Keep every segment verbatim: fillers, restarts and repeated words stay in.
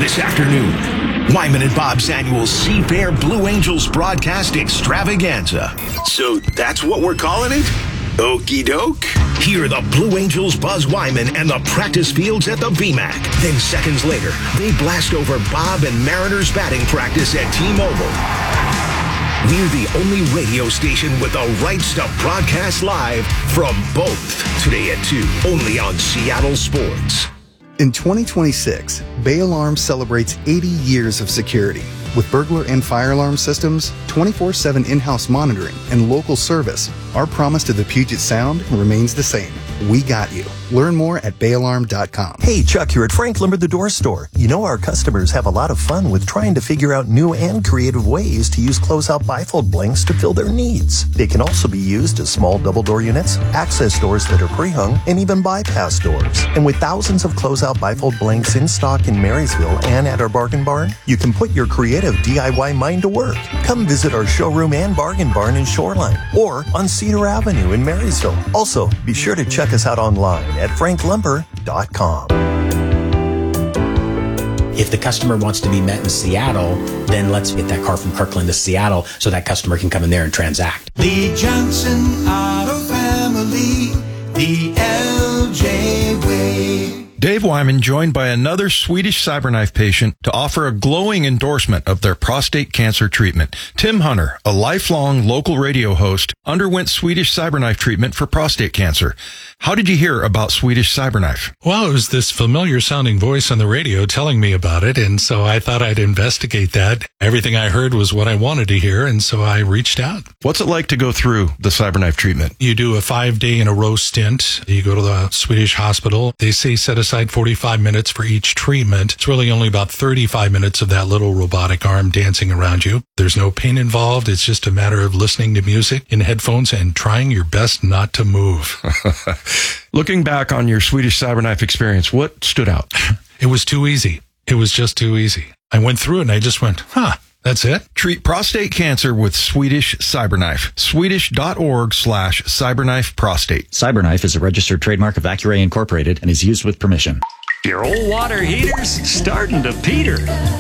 This afternoon, Wyman and Bob's annual Seafair Blue Angels broadcast extravaganza. So that's what we're calling it? Okie doke. Hear the Blue Angels buzz Wyman and the practice fields at the V MAC. Then seconds later, they blast over Bob and Mariners batting practice at T-Mobile. We're the only radio station with the rights to broadcast live from both. Today at two, only on Seattle Sports. In twenty twenty-six, Bay Alarm celebrates eighty years of security. With burglar and fire alarm systems, twenty-four seven in-house monitoring, and local service, our promise to the Puget Sound remains the same. We got you. Learn more at bay alarm dot com. Hey, Chuck here at Frank Lumber, the door store. You know our customers have a lot of fun with trying to figure out new and creative ways to use closeout bifold blanks to fill their needs. They can also be used as small double door units, access doors that are pre-hung, and even bypass doors. And with thousands of closeout bifold blanks in stock in Marysville and at our bargain barn, you can put your creative D I Y mind to work. Come visit our showroom and bargain barn in Shoreline or on Cedar Avenue in Marysville. Also, be sure to check us out online at frank lumber dot com. If the customer wants to be met in Seattle, then let's get that car from Kirkland to Seattle so that customer can come in there and transact. The Johnson Auto Family, the L J way. Dave Wyman joined by another Swedish CyberKnife patient to offer a glowing endorsement of their prostate cancer treatment. Tim Hunter, a lifelong local radio host, underwent Swedish CyberKnife treatment for prostate cancer. How did you hear about Swedish CyberKnife? Well, it was this familiar sounding voice on the radio telling me about it, and so I thought I'd investigate that. Everything I heard was what I wanted to hear, and so I reached out. What's it like to go through the CyberKnife treatment? You do a five-day in a row stint. You go to the Swedish hospital. They say set aside forty-five minutes for each treatment. It's really only about thirty-five minutes of that little robotic arm dancing around you. There's no pain involved. It's just a matter of listening to music in headphones and trying your best not to move. Looking back on your Swedish CyberKnife experience, what stood out? It was too easy. It was just too easy. I went through it and I just went, huh, that's it? Treat prostate cancer with Swedish CyberKnife. Swedish.org slash CyberKnife prostate. CyberKnife is a registered trademark of Accuray Incorporated and is used with permission. Your old water heater's starting to peter.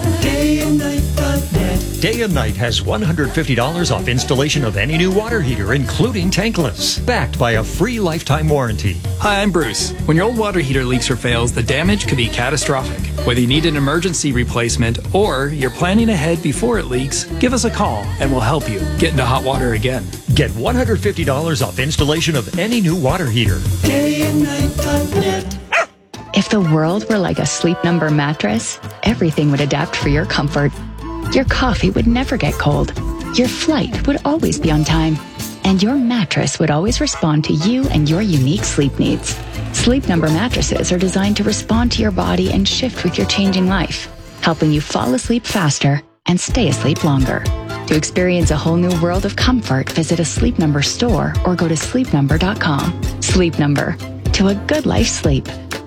Day and night dot net. Day and Night has one hundred fifty dollars off installation of any new water heater, including tankless, backed by a free lifetime warranty. Hi, I'm Bruce. When your old water heater leaks or fails, the damage could be catastrophic. Whether you need an emergency replacement or you're planning ahead before it leaks, give us a call and we'll help you get into hot water again. Get one hundred fifty dollars off installation of any new water heater. Day and night dot net. If the world were like a Sleep Number mattress, everything would adapt for your comfort. Your coffee would never get cold. Your flight would always be on time. And your mattress would always respond to you and your unique sleep needs. Sleep Number mattresses are designed to respond to your body and shift with your changing life, helping you fall asleep faster and stay asleep longer. To experience a whole new world of comfort, visit a Sleep Number store or go to sleep number dot com. Sleep Number. To a good life sleep.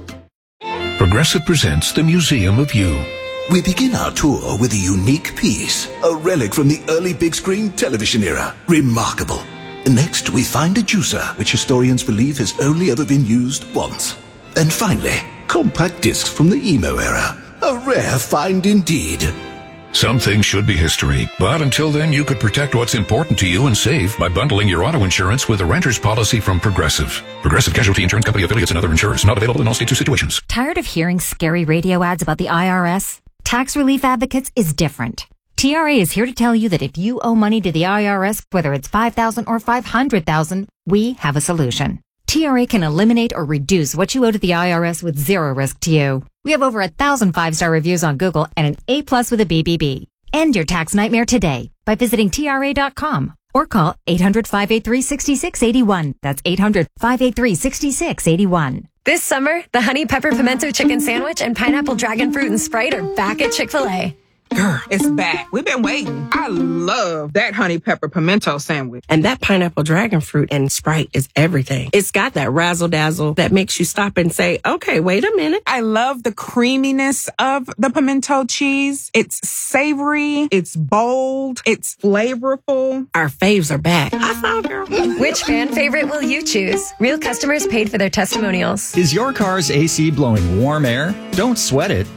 Progressive presents the Museum of You. We begin our tour with a unique piece, a relic from the early big screen television era. Remarkable. Next, we find a juicer, which historians believe has only ever been used once. And finally, compact discs from the emo era. A rare find indeed. Some things should be history, but until then you could protect what's important to you and save by bundling your auto insurance with a renter's policy from Progressive. Progressive Casualty Insurance Company affiliates and other insurers. Not available in all states or situations. Tired of hearing scary radio ads about the I R S? Tax Relief Advocates is different. T R A is here to tell you that if you owe money to the I R S, whether it's five thousand dollars or five hundred thousand dollars, we have a solution. T R A can eliminate or reduce what you owe to the I R S with zero risk to you. We have over a thousand five-star reviews on Google and an A plus with a B B B. End your tax nightmare today by visiting T R A dot com or call eight hundred, five eight three, six six eight one. That's eight hundred, five eight three, six six eight one. This summer, the Honey Pepper Pimento Chicken Sandwich and Pineapple Dragon Fruit and Sprite are back at Chick-fil-A. Girl, it's back. We've been waiting. I love that honey pepper pimento sandwich. And that pineapple dragon fruit and Sprite is everything. It's got that razzle dazzle that makes you stop and say, okay, wait a minute. I love the creaminess of the pimento cheese. It's savory. It's bold. It's flavorful. Our faves are back. I found her. Which fan favorite will you choose? Real customers paid for their testimonials. Is your car's A C blowing warm air? Don't sweat it.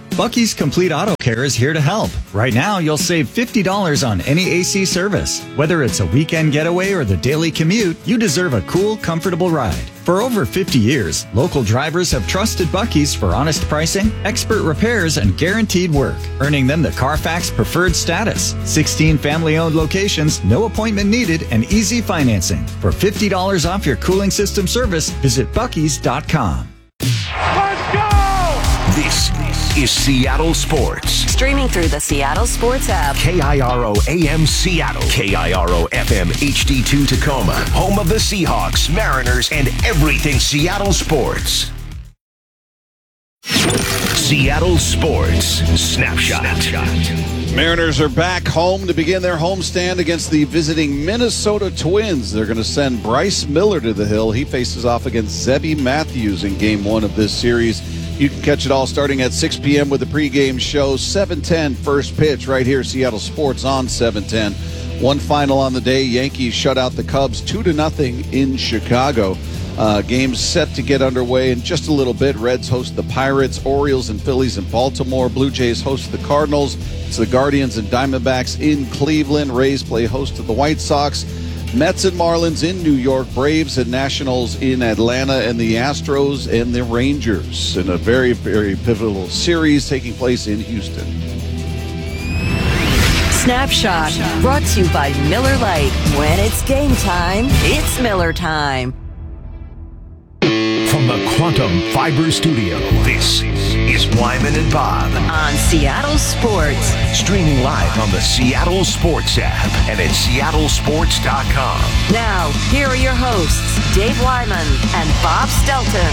Bucky's Complete Auto Care is here to help. Right now, you'll save fifty dollars on any A C service. Whether it's a weekend getaway or the daily commute, you deserve a cool, comfortable ride. For over fifty years, local drivers have trusted Bucky's for honest pricing, expert repairs, and guaranteed work, earning them the Carfax Preferred status. sixteen family-owned locations, no appointment needed, and easy financing. For fifty dollars off your cooling system service, visit buckys dot com. Let's go! This is Seattle Sports. Streaming through the Seattle Sports app. K I R O A M Seattle. K I R O F M H D two Tacoma. Home of the Seahawks, Mariners, and everything Seattle sports. Seattle Sports Snapshot. Mariners are back home to begin their homestand against the visiting Minnesota Twins. They're going to send Bryce Miller to the hill. He faces off against Zebby Matthews in game one of this series. You can catch it all starting at six p.m. with the pregame show. seven ten first pitch right here, Seattle Sports on seven ten. One final on the day. Yankees shut out the Cubs two to nothing in Chicago. Uh, games set to get underway in just a little bit. Reds host the Pirates, Orioles and Phillies in Baltimore. Blue Jays host the Cardinals. It's the Guardians and Diamondbacks in Cleveland. Rays play host to the White Sox. Mets and Marlins in New York. Braves and Nationals in Atlanta. And the Astros and the Rangers in a very, very pivotal series taking place in Houston. Snapshot brought to you by Miller Lite. When it's game time, it's Miller time. From the Quantum Fiber Studio, this is Wyman and Bob on Seattle Sports. Streaming live on the Seattle Sports app and at seattle sports dot com. Now, here are your hosts, Dave Wyman and Bob Stelton.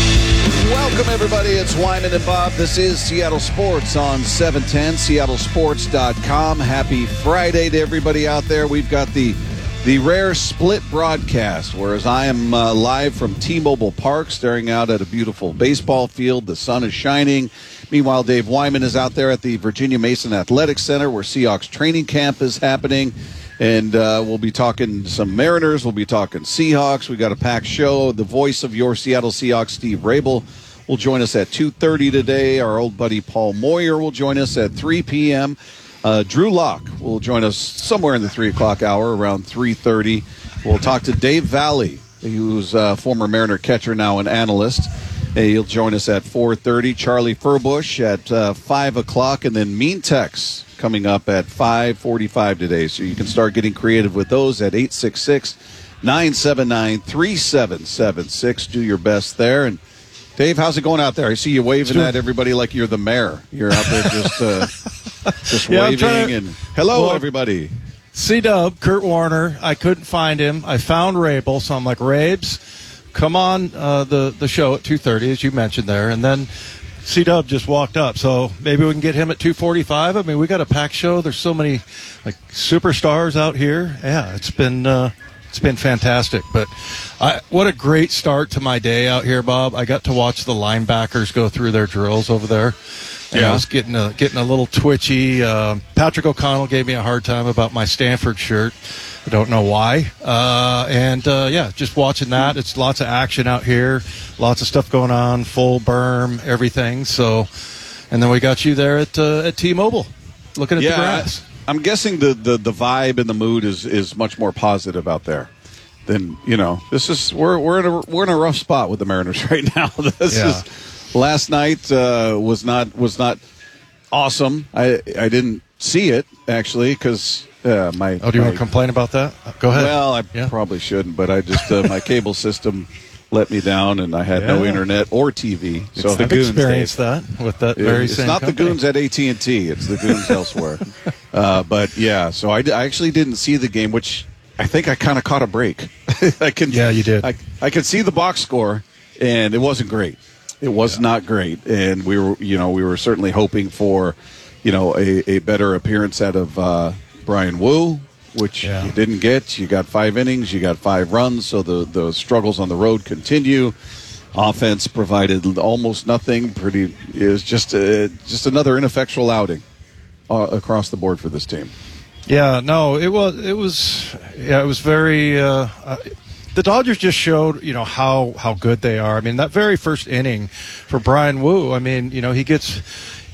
Welcome, everybody. It's Wyman and Bob. This is Seattle Sports on seven ten, seattle sports dot com. Happy Friday to everybody out there. We've got the The rare split broadcast, whereas I am uh, live from T-Mobile Park, staring out at a beautiful baseball field. The sun is shining. Meanwhile, Dave Wyman is out there at the Virginia Mason Athletic Center, where Seahawks training camp is happening. And uh, we'll be talking some Mariners. We'll be talking Seahawks. We got a packed show. The voice of your Seattle Seahawks, Steve Rabel, will join us at two thirty today. Our old buddy Paul Moyer will join us at three p.m., Uh, Drew Locke will join us somewhere in the three o'clock hour, around three thirty. We'll talk to Dave Valley, who's a former Mariner catcher, now an analyst. Hey, he'll join us at four thirty. Charlie Furbush at uh, five o'clock. And then Mean Tex coming up at five forty-five today. So you can start getting creative with those at eight six six, nine seven nine, three seven seven six. Do your best there. And Dave, how's it going out there? I see you waving at everybody like you're the mayor. You're out there just uh, just yeah, waving to, and hello, well, everybody. C-Dub, Kurt Warner, I couldn't find him. I found Rabel, so I'm like, Rabes, come on uh, the, the show at two thirty, as you mentioned there. And then C-Dub just walked up, so maybe we can get him at two forty-five. I mean, we got a packed show. There's so many like superstars out here. Yeah, it's been uh, it's been fantastic. But I, what a great start to my day out here, Bob. I got to watch the linebackers go through their drills over there. And yeah. I was getting a, getting a little twitchy. Uh, Patrick O'Connell gave me a hard time about my Stanford shirt. I don't know why. Uh, and, uh, yeah, just watching that. It's lots of action out here, lots of stuff going on, full berm, everything. So, and then we got you there at uh, at T-Mobile looking at yeah, the grass. I, I'm guessing the, the, the vibe and the mood is, is much more positive out there. Then, you know, this is we're we're in a we're in a rough spot with the Mariners right now. This yeah. is last night uh, was not was not awesome. I I didn't see it actually because uh, my oh do you my, want to complain about that? Go ahead. Well, I yeah. probably shouldn't, but I just uh, my cable system let me down, and I had yeah. no internet or T V. So I've experienced that with that very it's same not company. the goons at A T and T; it's the goons elsewhere. Uh, but yeah, so I, I actually didn't see the game, which I think I kind of caught a break. I can yeah, you did. I I could see the box score, and it wasn't great. It was yeah. not great, and we were you know we were certainly hoping for you know a, a better appearance out of uh, Brian Wu, which yeah. you didn't get. You got five innings, you got five runs, so the, the struggles on the road continue. Offense provided almost nothing. Pretty it was just a, just another ineffectual outing uh, across the board for this team. Yeah, no, it was it was yeah, it was very. Uh, uh, the Dodgers just showed you know how how good they are. I mean, that very first inning for Brian Wu. I mean, you know, he gets.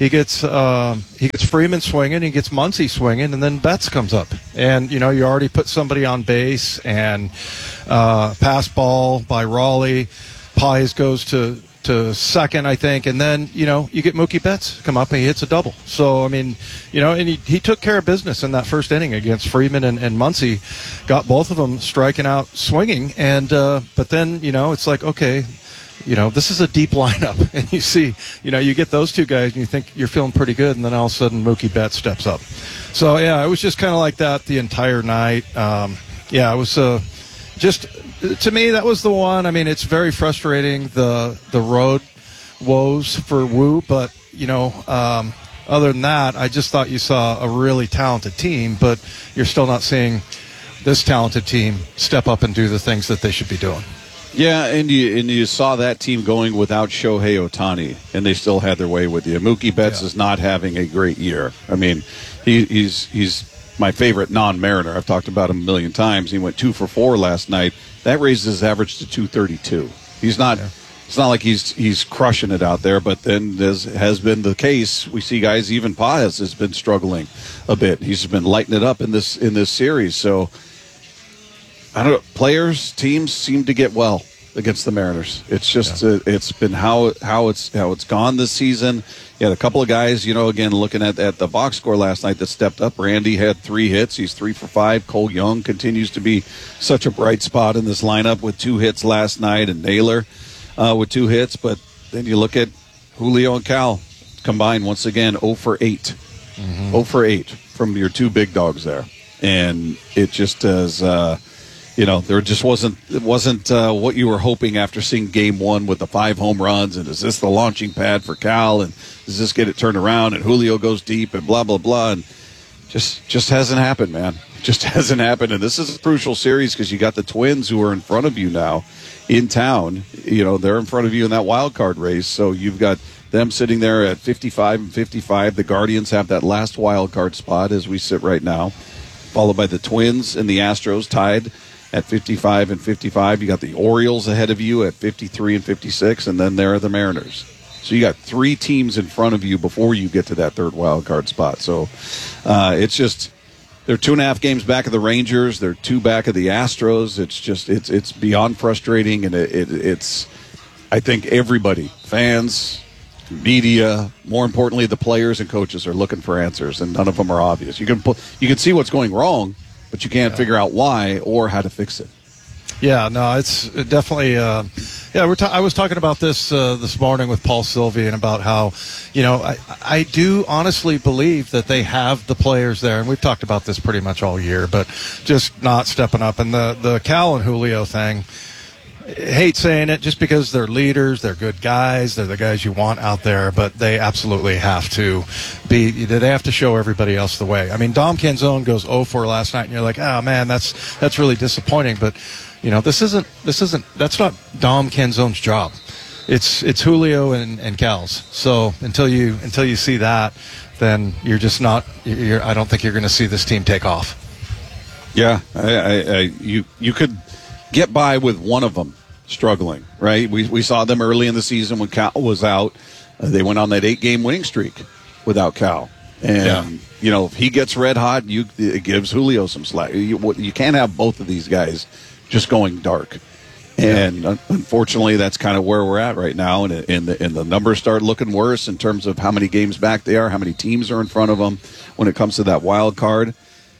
he gets um, he gets Freeman swinging, he gets Muncy swinging, and then Betts comes up, and you know you already put somebody on base, and uh, pass ball by Raleigh, Pies goes to. to second, I think, and then, you know, you get Mookie Betts come up and he hits a double. So, I mean, you know, and he, he took care of business in that first inning against Freeman and, and Muncy, got both of them striking out swinging, and uh, but then, you know, it's like, okay, you know, this is a deep lineup, and you see, you know, you get those two guys and you think you're feeling pretty good, and then all of a sudden Mookie Betts steps up. So, yeah, it was just kind of like that the entire night. Um, yeah, it was uh, just... To me, that was the one. I mean, it's very frustrating, the the road woes for Wu, but, you know, um, other than that, I just thought you saw a really talented team, but you're still not seeing this talented team step up and do the things that they should be doing. Yeah, and you and you saw that team going without Shohei Ohtani, and they still had their way with you. Mookie Betts yeah. is not having a great year. I mean, he, he's he's my favorite non-Mariner. I've talked about him a million times. He went two for four last night. That raises his average to two thirty-two. He's not. Yeah. It's not like he's he's crushing it out there. But then, as has been the case, we see guys. Even Paz has been struggling a bit. He's been lighting it up in this in this series. So I don't know. Players, teams seem to get well against the Mariners. It's just yeah. uh, it's been how how it's how it's gone this season. You had a couple of guys, you know, again, looking at, at the box score last night that stepped up. Randy had three hits. He's three for five. Cole Young continues to be such a bright spot in this lineup with two hits last night, and Naylor uh, with two hits. But then you look at Julio and Cal combined once again, zero for eight. Mm-hmm. zero for eight from your two big dogs there. And it just as uh, you know, there just wasn't it wasn't uh, what you were hoping after seeing game one with the five home runs. And is this the launching pad for Cal? And does this get it turned around? And Julio goes deep and blah, blah, blah. And just just hasn't happened, man. Just hasn't happened. And this is a crucial series because you got the Twins who are in front of you now in town. You know, they're in front of you in that wild card race. So you've got them sitting there at fifty-five and fifty-five. The Guardians have that last wild card spot as we sit right now, followed by the Twins and the Astros tied at fifty-five and fifty-five. You got the Orioles ahead of you at fifty-three and fifty-six, and then there are the Mariners. So you got three teams in front of you before you get to that third wild card spot. So uh, it's just they're two and a half games back of the Rangers. They're two back of the Astros. It's just it's it's beyond frustrating, and it, it, it's I think everybody, fans, media, more importantly, the players and coaches are looking for answers, and none of them are obvious. You can you can see what's going wrong, but you can't yeah. figure out why or how to fix it. Yeah, no, it's definitely. Uh, yeah, we're. Ta- I was talking about this uh, this morning with Paul Sylvie, and about how, you know, I, I do honestly believe that they have the players there, and we've talked about this pretty much all year, but just not stepping up. And the the Cal and Julio thing, I hate saying it, just because they're leaders, they're good guys, they're the guys you want out there, but they absolutely have to be, they have to show everybody else the way. I mean, Dom Canzone goes oh for four last night, and you're like, oh man, that's that's really disappointing, but you know, this isn't this isn't that's not Dom Canzone's job. It's it's Julio and, and Cal's. So until you until you see that, then you're just not. You're, I don't think you're going to see this team take off. Yeah, I, I, I, you you could get by with one of them struggling, right? We we saw them early in the season when Cal was out. Uh, they went on that eight-game winning streak without Cal. And, yeah. you know, if he gets red hot, you it gives Julio some slack. You, you can't have both of these guys just going dark. And yeah. unfortunately, that's kind of where we're at right now. And, and, the, and the numbers start looking worse in terms of how many games back they are, how many teams are in front of them when it comes to that wild card.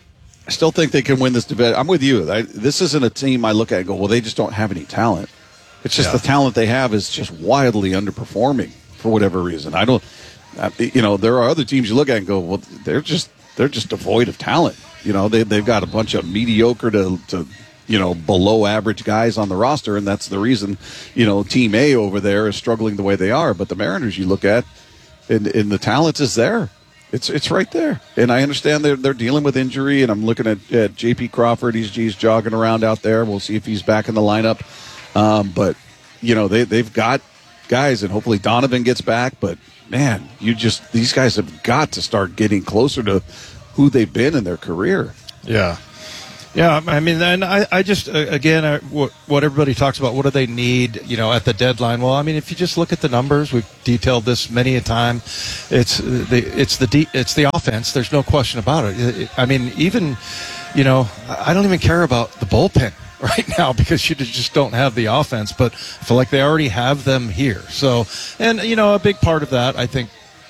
I still think they can win this debate. I'm with you. I, this isn't a team I look at and go, well, they just don't have any talent. It's just yeah. the talent they have is just wildly underperforming for whatever reason. I don't, you know, there are other teams you look at and go, well, they're just they're just devoid of talent. You know, they they've got a bunch of mediocre to, to you know, below average guys on the roster, and that's the reason, you know, Team A over there is struggling the way they are. But the Mariners, you look at, and, and the talent is there. It's it's right there. And I understand they're they're dealing with injury, and I'm looking at, at J P Crawford. He's, he's jogging around out there. We'll see if he's back in the lineup. Um, but, you know, they, they've got guys, and hopefully Donovan gets back. But, man, you just these guys have got to start getting closer to who they've been in their career. Yeah. Yeah, I mean, and I, I just, uh, again, uh, what, what everybody talks about, what do they need, you know, at the deadline? Well, I mean, if you just look at the numbers, we've detailed this many a time. It's the it's the de- it's the offense. There's no question about it. It, it. I mean, even, you know, I don't even care about the bullpen right now because you just don't have the offense. But I feel like they already have them here. So, and you know, a big part of that, I think,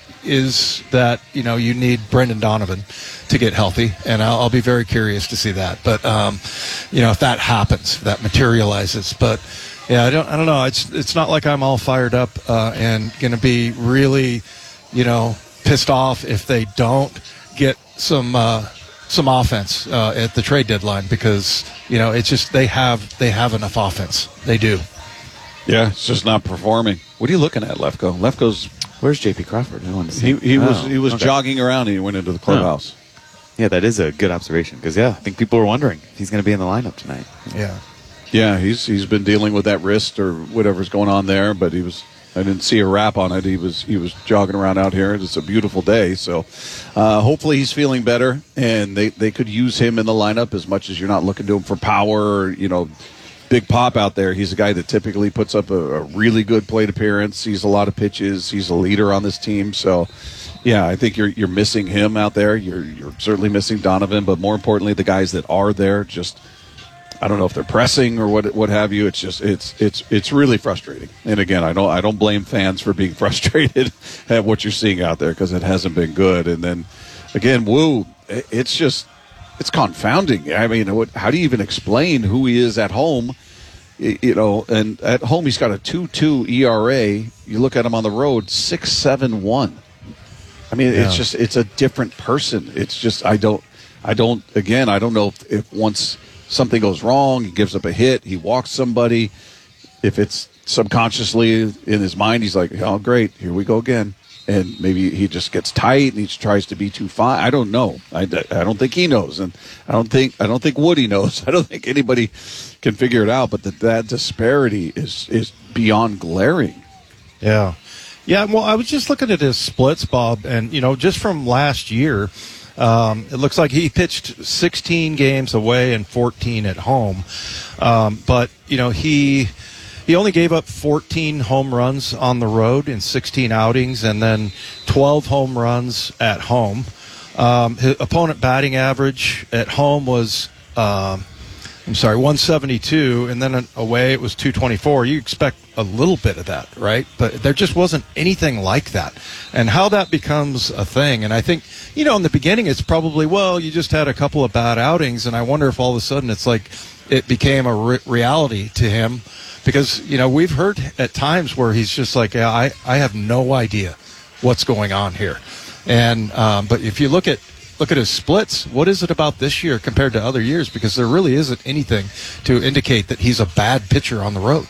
is that, you know, you need Brendan Donovan to get healthy, and I'll, I'll be very curious to see that. But um, you know, if that happens, if that materializes. But yeah, I don't, I don't know. It's it's not like I'm all fired up uh, and going to be really, you know, pissed off if they don't get some uh, some offense uh, at the trade deadline, because you know it's just they have they have enough offense. They do. Yeah, it's just not performing. What are you looking at, Lefko? Lefko's. Where's J P Crawford? I want to see. He, he oh, was he was okay. jogging around and he went into the clubhouse. Oh. Yeah, that is a good observation because yeah, I think people were wondering if he's going to be in the lineup tonight. Yeah, yeah, he's he's been dealing with that wrist or whatever's going on there, but he was. I didn't see a wrap on it. He was he was jogging around out here. It's a beautiful day, so uh, hopefully he's feeling better, and they, they could use him in the lineup as much as you're not looking to him for power or, you know, big pop out there. He's a guy that typically puts up a, a really good plate appearance, sees a lot of pitches. He's a leader on this team, so yeah, I think you're you're missing him out there. You're you're certainly missing Donovan, but more importantly, the guys that are there just. I don't know if they're pressing or what what have you. It's just it's it's it's really frustrating. And again, I don't I don't blame fans for being frustrated at what you're seeing out there because it hasn't been good. And then again, Woo, it's just it's confounding. I mean, what, how do you even explain who he is at home? You know, and at home he's got a two two E R A. You look at him on the road, six seven one. I mean, yeah. it's just it's a different person. It's just I don't I don't again I don't know if, if once. something goes wrong, he gives up a hit, he walks somebody. If it's subconsciously in his mind, he's like, oh, great, here we go again. And maybe he just gets tight and he tries to be too fine. I don't know. I, I don't think he knows. And I don't think I don't think Woody knows. I don't think anybody can figure it out. But that, that disparity is, is beyond glaring. Yeah. Yeah, well, I was just looking at his splits, Bob, and, you know, just from last year, Um, it looks like he pitched sixteen games away and fourteen at home. Um, but, you know, he he only gave up fourteen home runs on the road in sixteen outings and then twelve home runs at home. Um, his opponent batting average at home was, um, I'm sorry, one seventy-two, and then away it was two twenty-four. You expect a little bit of that, right? But there just wasn't anything like that. And how that becomes a thing, and I think, you know, in the beginning it's probably, well, you just had a couple of bad outings, and I wonder if all of a sudden it's like it became a re- reality to him. Because, you know, we've heard at times where he's just like, yeah, I, I have no idea what's going on here. And um, but if you look at Look at his splits. What is it about this year compared to other years? Because there really isn't anything to indicate that he's a bad pitcher on the road.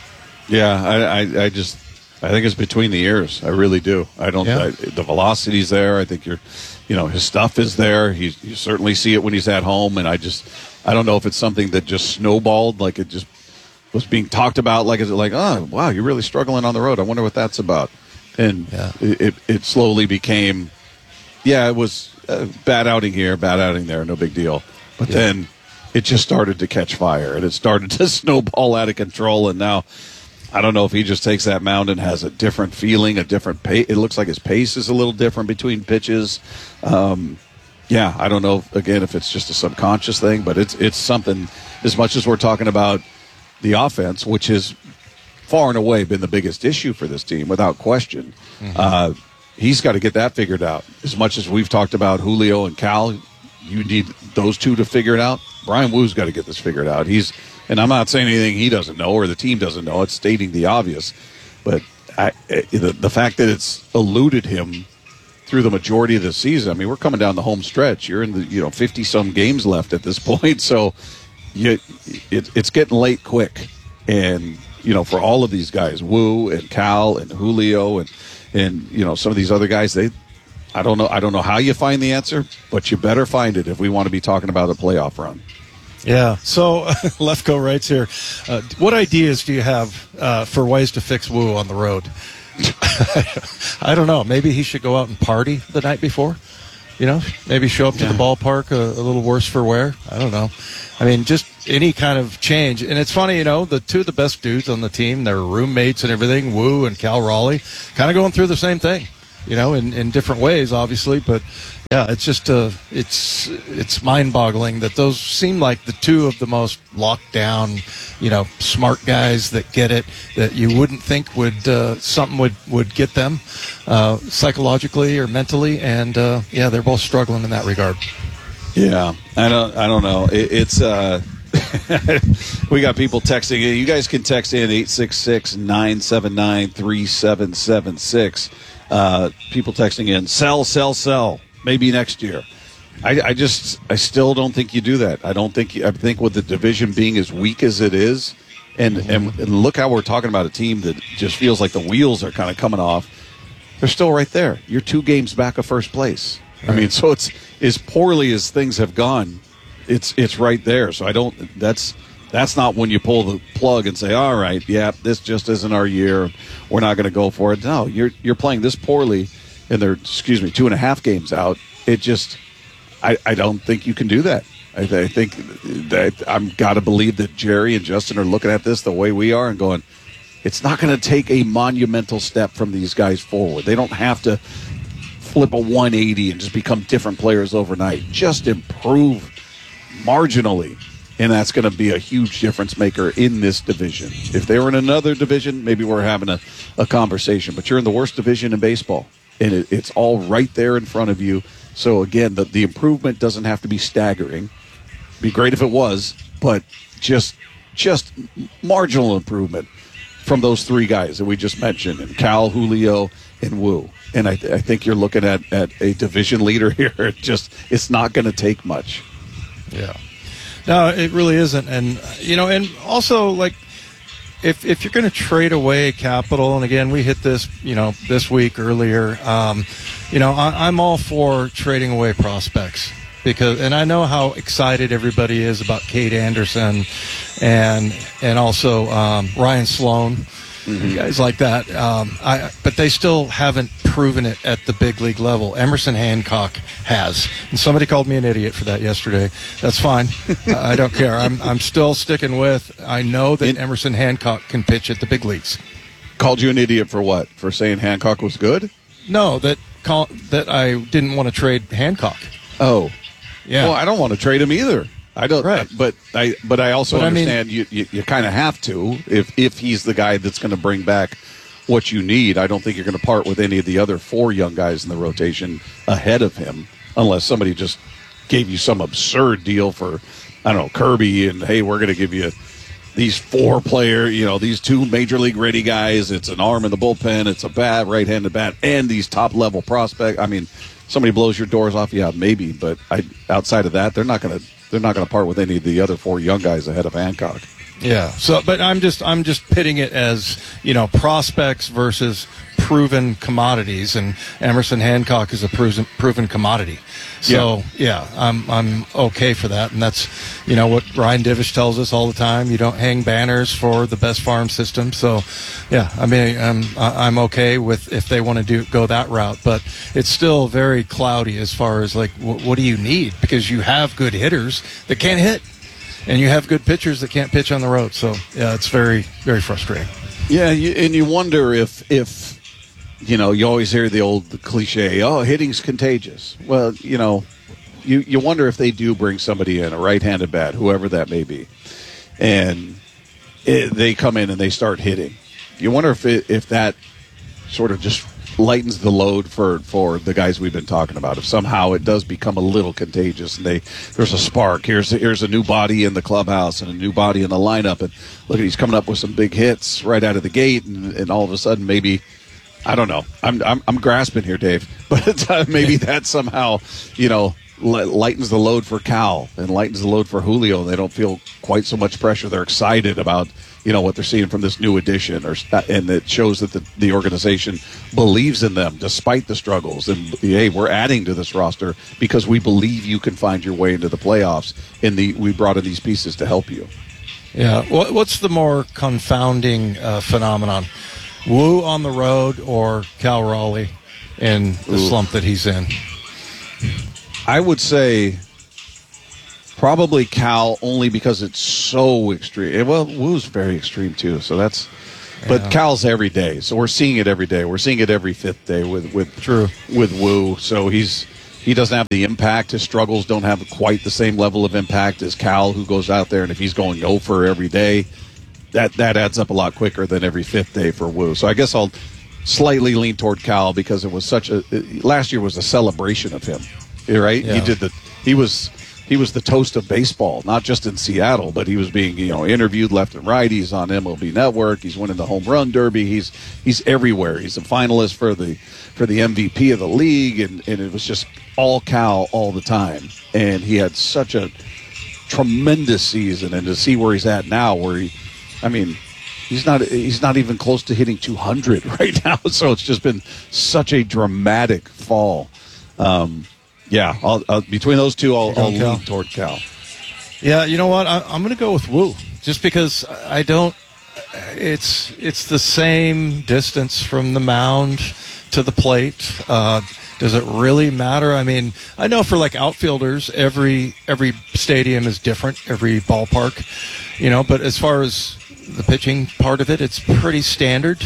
Yeah, I, I, I just, I think it's between the ears. I really do. I don't. Yeah. I, the velocity's there. I think you're, you know, his stuff is there. He, you certainly see it when he's at home. And I just, I don't know if it's something that just snowballed, like it just was being talked about. Like is it like, oh wow, you're really struggling on the road. I wonder what that's about. And yeah. it, it, it slowly became, yeah, it was. Uh, bad outing here, bad outing there, no big deal. But yeah. then it just started to catch fire, and it started to snowball out of control. And now I don't know if he just takes that mound and has a different feeling, a different pace. It looks like his pace is a little different between pitches. Um, yeah, I don't know, again, if it's just a subconscious thing, but it's it's something, as much as we're talking about the offense, which has far and away been the biggest issue for this team, without question. Mm-hmm. Uh He's got to get that figured out. As much as we've talked about Julio and Cal, you need those two to figure it out. Brian Woo's got to get this figured out. He's, and I'm not saying anything he doesn't know or the team doesn't know. It's stating the obvious. But I, the, the fact that it's eluded him through the majority of the season, I mean, we're coming down the home stretch. You're in the, you know, fifty-some games left at this point. So you, it, it's getting late quick. And, you know, for all of these guys, Woo and Cal and Julio and, And you know, some of these other guys, they, I don't know, I don't know how you find the answer, but you better find it if we want to be talking about a playoff run. Yeah. So Lefko writes here, uh, what ideas do you have uh, for ways to fix Woo on the road? I don't know. Maybe he should go out and party the night before. You know, maybe show up to Yeah. the ballpark a, a little worse for wear. I don't know. I mean, just any kind of change. And it's funny, you know, the two of the best dudes on the team, they're roommates and everything, Wu and Cal Raleigh, kind of going through the same thing, you know, in, in different ways, obviously. But, yeah, it's just uh, it's it's mind-boggling that those seem like the two of the most locked down, you know, smart guys that get it, that you wouldn't think would uh, something would, would get them uh, psychologically or mentally. And, uh, yeah, they're both struggling in that regard. Yeah, I don't. I don't know. It, it's. Uh, we got people texting. You guys can text in eight six six, nine seven nine, three seven seven six. Uh, people texting in. Sell, sell, sell. Maybe next year. I, I just. I still don't think you do that. I don't think. You, I think with the division being as weak as it is, and, mm-hmm. and and look how we're talking about a team that just feels like the wheels are kind of coming off. They're still right there. You're two games back of first place. I mean, so it's as poorly as things have gone, it's it's right there. So I don't. That's that's not when you pull the plug and say, all right, yeah, this just isn't our year. We're not going to go for it. No, you're you're playing this poorly, and they're excuse me two and a half games out. It just, I, I don't think you can do that. I, I think that I've got to believe that Jerry and Justin are looking at this the way we are and going, it's not going to take a monumental step from these guys forward. They don't have to flip a one eighty and just become different players overnight. Just improve marginally, and that's going to be a huge difference maker in this division. If they were in another division, maybe we're having a, a conversation, but you're in the worst division in baseball, and it, it's all right there in front of you. So again, the, the improvement doesn't have to be staggering. It'd be great if it was, but just just marginal improvement from those three guys that we just mentioned, and Cal, Julio, and Wu. And I, th- I think you're looking at, at a division leader here. It just, it's not going to take much. Yeah. No, it really isn't. And, you know, and also, like, if if you're going to trade away capital, and again, we hit this, you know, this week earlier, um, you know, I, I'm all for trading away prospects. Because, and I know how excited everybody is about Cade Anderson and and also um, Ryan Sloan, mm-hmm. guys like that. Um, I, but they still haven't proven it at the big league level. Emerson Hancock has, and somebody called me an idiot for that yesterday. That's fine. I don't care. I'm I'm still sticking with. I know that it, Emerson Hancock can pitch at the big leagues. Called you an idiot for what? For saying Hancock was good? No, that call, that I didn't want to trade Hancock. Oh. Yeah. Well, I don't want to trade him either. I don't. Right. But I. But I also but understand I mean, you. You, you kind of have to if if he's the guy that's going to bring back what you need. I don't think you're going to part with any of the other four young guys in the rotation ahead of him, unless somebody just gave you some absurd deal for, I don't know, Kirby, and hey, we're going to give you these four player, you know, these two major league ready guys. It's an arm in the bullpen. It's a bat, right-handed bat, and these top level prospect. I mean. Somebody blows your doors off, yeah, maybe, but I, outside of that, they're not going to they're not going to part with any of the other four young guys ahead of Hancock. Yeah. So, but I'm just I'm just pitting it as, you know, prospects versus proven commodities, and Emerson Hancock is a proven proven commodity. So yeah. yeah, I'm I'm okay for that, and that's, you know, what Ryan Divish tells us all the time. You don't hang banners for the best farm system. So yeah, I mean I'm I'm okay with if they want to do go that route, but it's still very cloudy as far as like w- what do you need, because you have good hitters that can't hit. And you have good pitchers that can't pitch on the road. So, yeah, it's very, very frustrating. Yeah, you, and you wonder if, if, you know, you always hear the old cliche, oh, hitting's contagious. Well, you know, you, you wonder if they do bring somebody in, a right-handed bat, whoever that may be, and it, they come in and they start hitting. You wonder if it, if that sort of just lightens the load for, for the guys we've been talking about. If somehow it does become a little contagious and they there's a spark, here's here's a new body in the clubhouse and a new body in the lineup, and look at he's coming up with some big hits right out of the gate, and, and all of a sudden maybe I don't know. I'm I'm, I'm grasping here, Dave, but uh, maybe that somehow, you know, lightens the load for Cal and lightens the load for Julio. They don't feel quite so much pressure. They're excited about, you know, what they're seeing from this new addition, or and it shows that the, the organization believes in them despite the struggles. And hey, we're adding to this roster because we believe you can find your way into the playoffs. And the we brought in these pieces to help you. Yeah. What's the more confounding uh, phenomenon? Wu on the road or Cal Raleigh in the Ooh. slump that he's in? I would say probably Cal, only because it's so extreme. Well, Woo's very extreme too, so that's. But Yeah. Cal's every day, so we're seeing it every day. We're seeing it every fifth day with with True. with Woo. So he's he doesn't have the impact. His struggles don't have quite the same level of impact as Cal, who goes out there and if he's going oh for every day, that that adds up a lot quicker than every fifth day for Woo. So I guess I'll slightly lean toward Cal because it was such a last year was a celebration of him, right? Yeah. He did the he was. He was the toast of baseball, not just in Seattle, but he was being, you know, interviewed left and right. He's on M L B Network. He's winning the home run derby. He's he's everywhere. He's a finalist for the for the M V P of the league, and, and it was just all Cal all the time. And he had such a tremendous season, and to see where he's at now, where he, I mean, he's not he's not even close to hitting two hundred right now. So it's just been such a dramatic fall. Um, Yeah, I'll, I'll, between those two, I'll, I'll lean toward Cal. Yeah, you know what? I, I'm going to go with Woo, just because I don't. It's it's the same distance from the mound to the plate. Uh, does it really matter? I mean, I know for like outfielders, every every stadium is different, every ballpark, you know. But as far as the pitching part of it, it's pretty standard.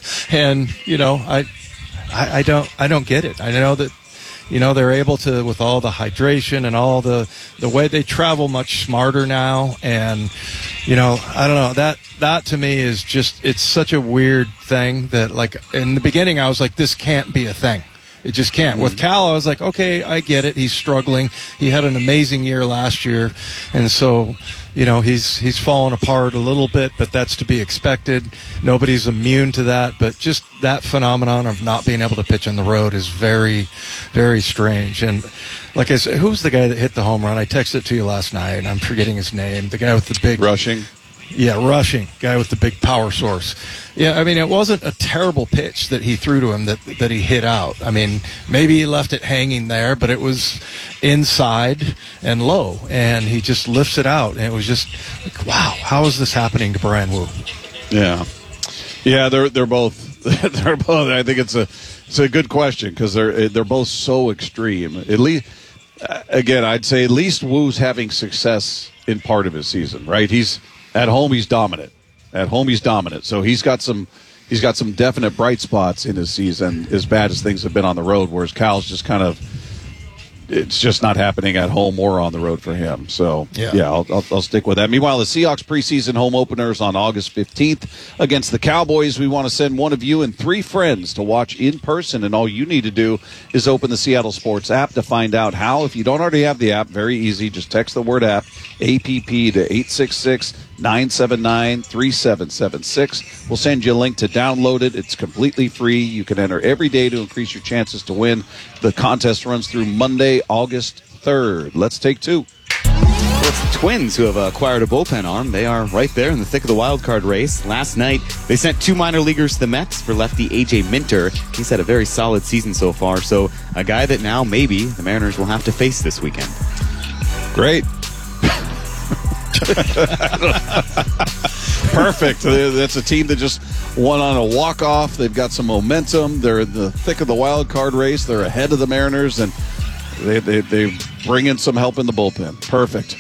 And you know, I, I I don't I don't get it. I know that. You know, they're able to, with all the hydration and all the, the way they travel much smarter now. And, you know, I don't know, that, that to me is just, it's such a weird thing that, like, in the beginning, I was like, this can't be a thing. It just can't. With Cal, I was like, okay, I get it. He's struggling. He had an amazing year last year. And so, you know, he's he's fallen apart a little bit, but that's to be expected. Nobody's immune to that. But just that phenomenon of not being able to pitch on the road is very, very strange. And like I said, who's the guy that hit the home run? I texted it to you last night, and I'm forgetting his name. The guy with the big... Rushing. Yeah, Rushing, guy with the big power source. Yeah, I mean, it wasn't a terrible pitch that he threw to him that that he hit out. I mean, maybe he left it hanging there, but it was inside and low, and he just lifts it out, and it was just like, wow, how is this happening to Brian Woo? Yeah, yeah, they're they're both they're both. I think it's a it's a good question because they're they're both so extreme. At least, again, I'd say at least Woo's having success in part of his season, right? He's At home, he's dominant. At home, he's dominant. So he's got some, he's got some definite bright spots in his season. As bad as things have been on the road, whereas Cal's just kind of, it's just not happening at home or on the road for him. So yeah, yeah I'll, I'll, I'll stick with that. Meanwhile, the Seahawks preseason home openers on August fifteenth against the Cowboys. We want to send one of you and three friends to watch in person, and all you need to do is open the Seattle Sports app to find out how. If you don't already have the app, very easy. Just text the word app, A P P, to eight six six, nine seven nine, three seven seven six. We'll send you a link to download it. It's completely free. You can enter every day to increase your chances to win. The contest runs through Monday, August third. Let's take two. Well, it's the Twins who have acquired a bullpen arm. They are right there in the thick of the wild card race. Last night, they sent two minor leaguers to the Mets for lefty A J Minter. He's had a very solid season so far, so a guy that now maybe the Mariners will have to face this weekend. Great. Perfect. That's a team that just won on a walk-off. They've got some momentum. They're in the thick of the wild card race. They're ahead of the Mariners, and they, they, they bring in some help in the bullpen. Perfect.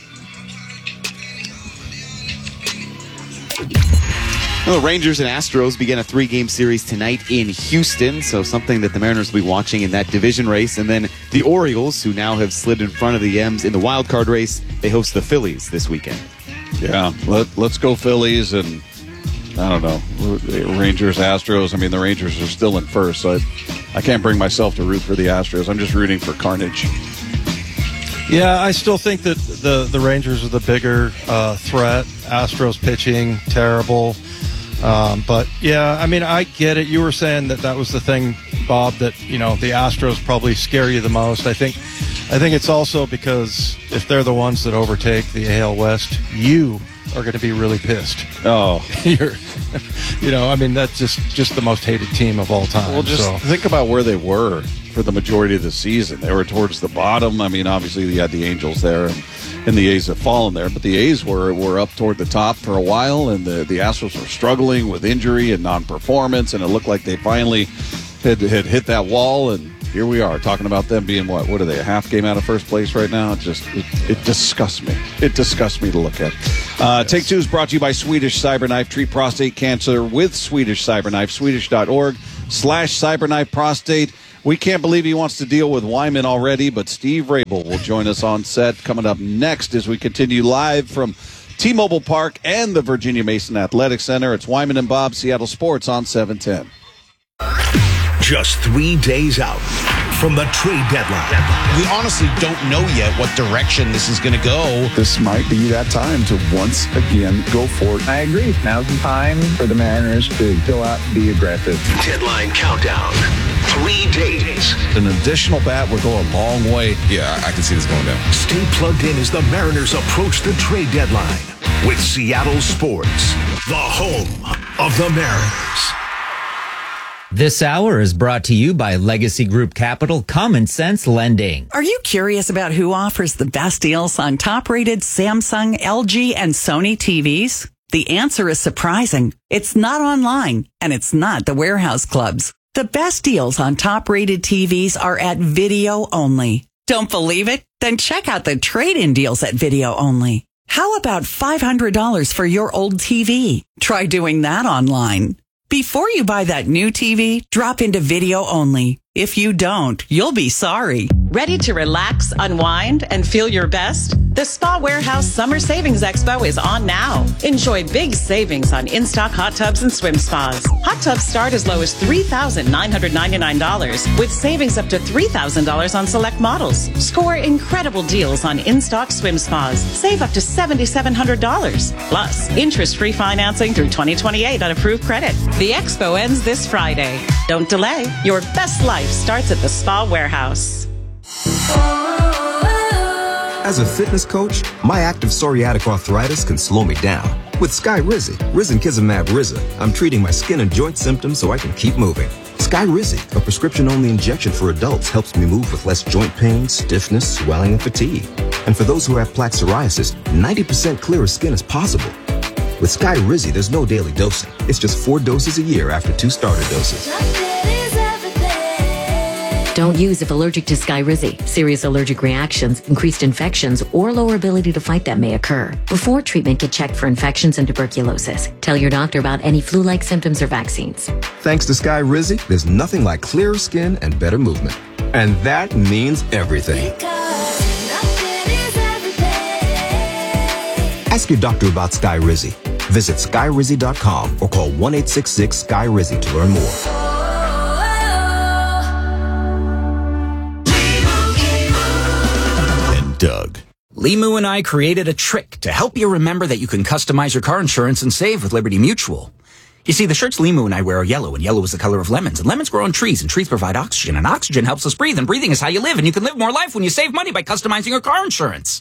Well, the Rangers and Astros begin a three-game series tonight in Houston, so something that the Mariners will be watching in that division race. And then the Orioles, who now have slid in front of the M's in the wild card race, they host the Phillies this weekend. Yeah, let, let's go Phillies, and I don't know, Rangers, Astros. I mean, the Rangers are still in first, so I, I can't bring myself to root for the Astros. I'm just rooting for carnage. Yeah, I still think that the, the Rangers are the bigger uh, threat. Astros pitching, terrible. Um, but, yeah, I mean, I get it. You were saying that that was the thing, Bob, that, you know, the Astros probably scare you the most. I think I think it's also because if they're the ones that overtake the A L West, you are going to be really pissed. Oh. You're, you know, I mean, that's just, just the most hated team of all time. Well, just so. think about where they were for the majority of the season. They were towards the bottom. I mean, obviously, you had the Angels there, and, and the A's have fallen there. But the A's were were up toward the top for a while, and the, the Astros were struggling with injury and non-performance, and it looked like they finally had, had hit that wall, and here we are talking about them being what? What are they? A half game out of first place right now? It just it, it disgusts me. It disgusts me to look at. Uh, yes. Take Two is brought to you by Swedish Cyberknife. Treat prostate cancer with Swedish Cyberknife. Swedish.org slash Cyberknife Prostate. We can't believe he wants to deal with Wyman already, but Steve Rabel will join us on set coming up next as we continue live from T-Mobile Park and the Virginia Mason Athletic Center. It's Wyman and Bob, Seattle Sports on seven ten. Just three days out from the trade deadline. We honestly don't know yet what direction this is going to go. This might be that time to once again go for it. I agree. Now's the time for the Mariners to go out and be aggressive. Deadline countdown. Three days. An additional bat would go a long way. Yeah, I can see this going down. Stay plugged in as the Mariners approach the trade deadline with Seattle Sports, the home of the Mariners. This hour is brought to you by Legacy Group Capital Common Sense Lending. Are you curious about who offers the best deals on top-rated Samsung, L G, and Sony T Vs? The answer is surprising. It's not online, and it's not the warehouse clubs. The best deals on top-rated T Vs are at Video Only. Don't believe it? Then check out the trade-in deals at Video Only. How about five hundred dollars for your old T V? Try doing that online. Before you buy that new T V, drop into Video Only. If you don't, you'll be sorry. Ready to relax, unwind, and feel your best? The Spa Warehouse Summer Savings Expo is on now. Enjoy big savings on in-stock hot tubs and swim spas. Hot tubs start as low as three thousand nine hundred ninety-nine dollars, with savings up to three thousand dollars on select models. Score incredible deals on in-stock swim spas. Save up to seven thousand seven hundred dollars. Plus, interest-free financing through twenty twenty-eight on approved credit. The expo ends this Friday. Don't delay. Your best life starts at the Spa Warehouse. As a fitness coach, my active psoriatic arthritis can slow me down. With Skyrizi, Risankizumab Riza, I'm treating my skin and joint symptoms so I can keep moving. Skyrizi, a prescription-only injection for adults, helps me move with less joint pain, stiffness, swelling, and fatigue. And for those who have plaque psoriasis, ninety percent clearer skin is possible. With Skyrizi, there's no daily dosing. It's just four doses a year after two starter doses. Don't use if allergic to Skyrizi. Serious allergic reactions, increased infections, or lower ability to fight them may occur. Before treatment, get checked for infections and tuberculosis. Tell your doctor about any flu-like symptoms or vaccines. Thanks to Skyrizi, there's nothing like clearer skin and better movement. And that means everything. Ask your doctor about Skyrizi. Visit Skyrizi dot com or call one eight six six Sky Rizi to learn more. Doug. Limu and I created a trick to help you remember that you can customize your car insurance and save with Liberty Mutual. You see, the shirts Limu and I wear are yellow, and yellow is the color of lemons, and lemons grow on trees, and trees provide oxygen, and oxygen helps us breathe, and breathing is how you live, and you can live more life when you save money by customizing your car insurance.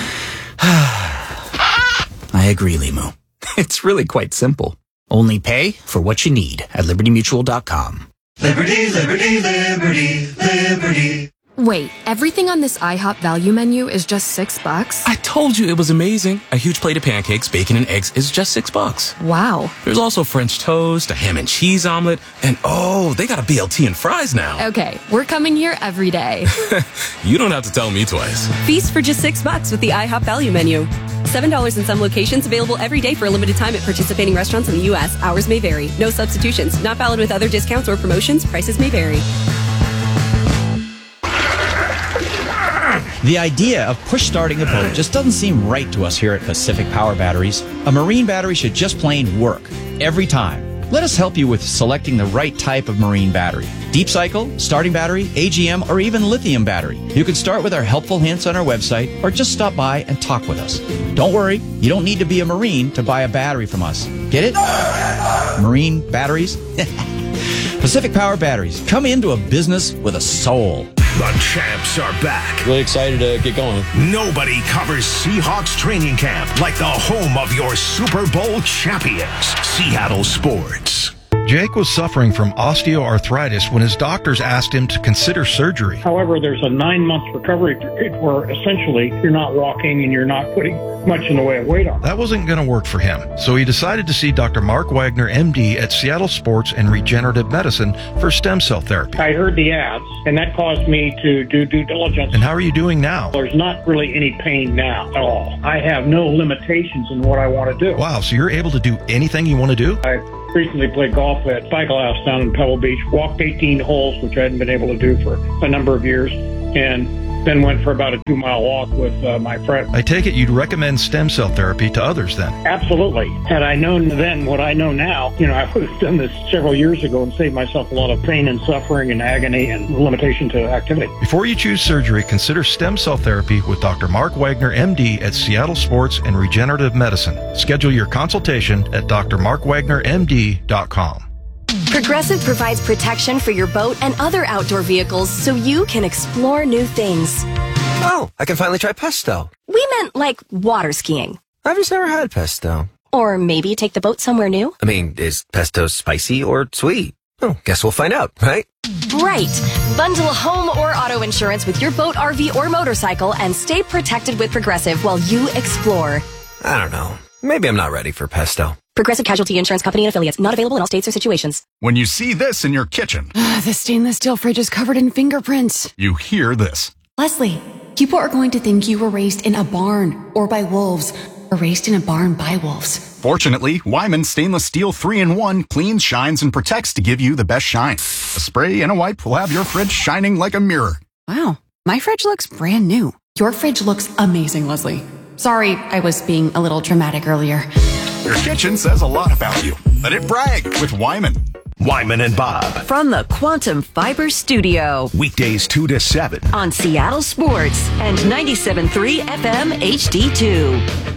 I agree, Limu. It's really quite simple. Only pay for what you need at Liberty Mutual dot com. Liberty, liberty, liberty, liberty. Wait, everything on this IHOP value menu is just six bucks? I told you it was amazing. A huge plate of pancakes, bacon, and eggs is just six bucks. Wow. There's also French toast, a ham and cheese omelet, and oh, they got a B L T and fries now. Okay, we're coming here every day. You don't have to tell me twice. Feast for just six bucks with the IHOP value menu. Seven dollars in some locations, available every day for a limited time at participating restaurants in the U S. Hours may vary. No substitutions. Not valid with other discounts or promotions. Prices may vary. The idea of push starting a boat just doesn't seem right to us here at Pacific Power Batteries. A marine battery should just plain work every time. Let us help you with selecting the right type of marine battery. Deep cycle, starting battery, A G M, or even lithium battery. You can start with our helpful hints on our website or just stop by and talk with us. Don't worry, you don't need to be a Marine to buy a battery from us. Get it? Marine batteries? Pacific Power Batteries. Come into a business with a soul. The champs are back. Really excited to get going. Nobody covers Seahawks training camp like the home of your Super Bowl champions, Seattle Sports. Jake was suffering from osteoarthritis when his doctors asked him to consider surgery. However, there's a nine-month recovery period where essentially you're not walking and you're not putting much in the way of weight on. That wasn't going to work for him, so he decided to see Doctor Mark Wagner, M D, at Seattle Sports and Regenerative Medicine for stem cell therapy. I heard the ads, and that caused me to do due diligence. And how are you doing now? There's not really any pain now at all. I have no limitations in what I want to do. Wow, so you're able to do anything you want to do? I recently played golf at Cycle House down in Pebble Beach, walked eighteen holes, which I hadn't been able to do for a number of years, and then went for about a two-mile walk with uh, my friend. I take it you'd recommend stem cell therapy to others then? Absolutely. Had I known then what I know now, you know, I would have done this several years ago and saved myself a lot of pain and suffering and agony and limitation to activity. Before you choose surgery, consider stem cell therapy with Doctor Mark Wagner, M D, at Seattle Sports and Regenerative Medicine. Schedule your consultation at d r mark wagner m d dot com. Progressive provides protection for your boat and other outdoor vehicles so you can explore new things. Oh, I can finally try pesto. We meant like water skiing. I've just never had pesto. Or maybe take the boat somewhere new. I mean, is pesto spicy or sweet? Oh, guess we'll find out, right? Right. Bundle home or auto insurance with your boat, R V, or motorcycle and stay protected with Progressive while you explore. I don't know. Maybe I'm not ready for pesto. Progressive Casualty Insurance Company and Affiliates. Not available in all states or situations. When you see this in your kitchen, The stainless steel fridge is covered in fingerprints. you hear this. Leslie, people are going to think you were raised in a barn or by wolves or raised in a barn by wolves. Fortunately, Wyman Stainless Steel three in one cleans, shines, and protects to give you the best shine. A spray and a wipe will have your fridge shining like a mirror. Wow, my fridge looks brand new. Your fridge looks amazing, Leslie. Sorry, I was being a little dramatic earlier. Your kitchen says a lot about you. Let it brag with Wyman. Wyman and Bob. From the Quantum Fiber Studio. Weekdays two to seven. On Seattle Sports and ninety-seven point three F M H D two.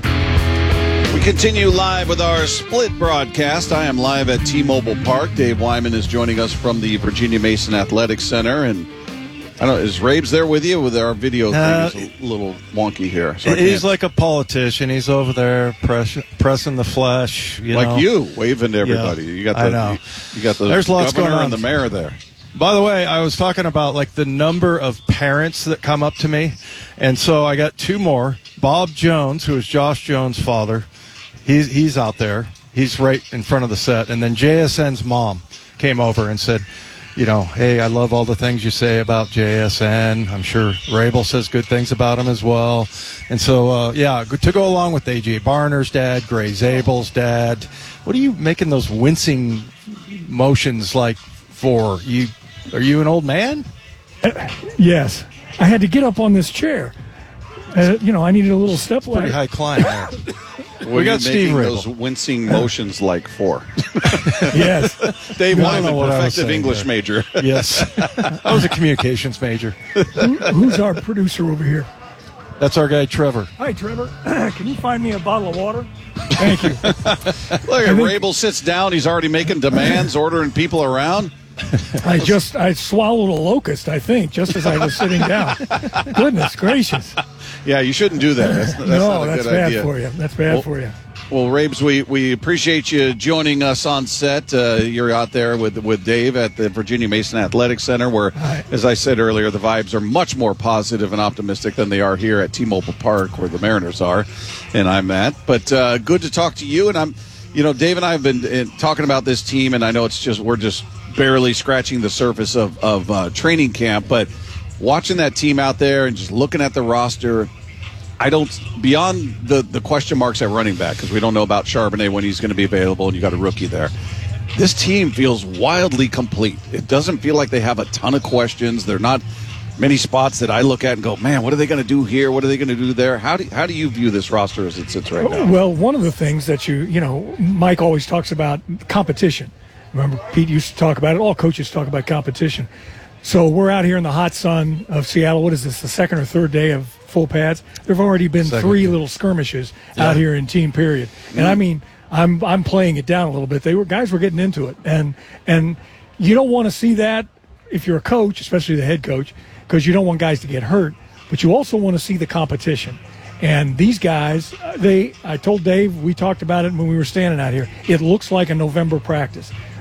We continue live with our split broadcast. I am live at T-Mobile Park. Dave Wyman is joining us from the Virginia Mason Athletic Center. And I don't know, is Rabes there with you? With our video Uh, thing is a little wonky here. So I He's can't- like a politician. He's over there press, pressing the flesh. You like know. you, waving to everybody. Yeah, You got I the know. You, you got the There's lots governor going on. and the mayor there. By the way, I was talking about like the number of parents that come up to me, and so I got two more. Bob Jones, who is Josh Jones' father, he's he's out there. He's right in front of the set, and then J S N's mom came over and said, you know, hey, I love all the things you say about J S N. I'm sure Rabel says good things about him as well. And so, uh, yeah, to go along with A J Barner's dad, Gray Zabel's dad, what are you making those wincing motions like for? You Are you an old man? Yes. I had to get up on this chair. Uh, you know, I needed a little step ladder. Pretty high climb there. What We are got you Steve making Rabel. those wincing motions like for? Yes. Dave I don't Wyman, know what I was perfective saying English there. major. Yes. I was a communications major. Who, who's our producer over here? That's our guy, Trevor. Hi, Trevor. Can you find me a bottle of water? Thank you. Look at Rabel sits down. He's already making demands, ordering people around. I just I swallowed a locust, I think, just as I was sitting down. Goodness gracious. Yeah, you shouldn't do that. That's, that's no, not a that's good bad idea. for you. That's bad Well- for you. Well, Rabes, we, we appreciate you joining us on set. Uh, you're out there with with Dave at the Virginia Mason Athletic Center, where, as I said earlier, the vibes are much more positive and optimistic than they are here at T-Mobile Park, where the Mariners are, and I'm at. But uh, good to talk to you. And I'm, you know, Dave and I have been uh, talking about this team, and I know it's just we're just barely scratching the surface of of uh, training camp, but watching that team out there and just looking at the roster. I don't, beyond the, the question marks at running back, because we don't know about Charbonnet when he's going to be available, and you got a rookie there. This team feels wildly complete. It doesn't feel like they have a ton of questions. There are not many spots that I look at and go, man, what are they going to do here? What are they going to do there? How do, how do you view this roster as it sits right now? Well, one of the things that you, you know, Mike always talks about competition. Remember, Pete used to talk about it. All coaches talk about competition. So we're out here in the hot sun of Seattle. What is this, the second or third day of full pads? There have already been Second three day. little skirmishes Yeah. out here in team period. And Mm. I mean, I'm I'm playing it down a little bit. They were guys were getting into it, and and you don't want to see that if you're a coach, especially the head coach, because you don't want guys to get hurt. But you also want to see the competition. And these guys, they I told Dave, we talked about it when we were standing out here. It looks like a November practice.